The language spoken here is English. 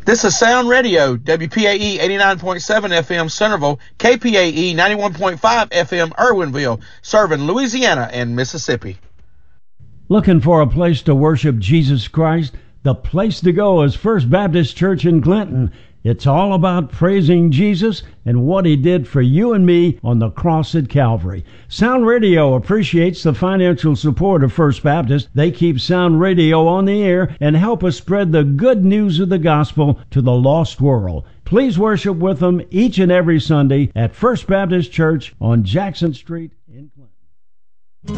This is Sound Radio, WPAE 89.7 FM Centerville, KPAE 91.5 FM Irwinville, serving Louisiana and Mississippi. Looking for a place to worship Jesus Christ? The place to go is First Baptist Church in Clinton. It's all about praising Jesus and what he did for you and me on the cross at Calvary. Sound Radio appreciates the financial support of First Baptist. They keep Sound Radio on the air and help us spread the good news of the gospel to the lost world. Please worship with them each and every Sunday at First Baptist Church on Jackson Street in Clinton.